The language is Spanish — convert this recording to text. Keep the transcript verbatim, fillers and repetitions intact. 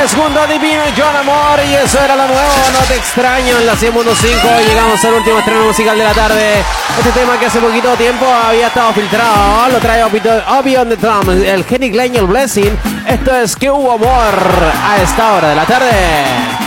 González junto a Divino y John Amor, y eso era lo nuevo, No Te Extraño, en la cien punto cinco. Llegamos al último estreno musical de la tarde. Este tema que hace poquito tiempo había estado filtrado, lo trae Obi on the Drum, el Kenny Glenn y el Blessing. Esto es Que Hubo Amor a esta hora de la tarde.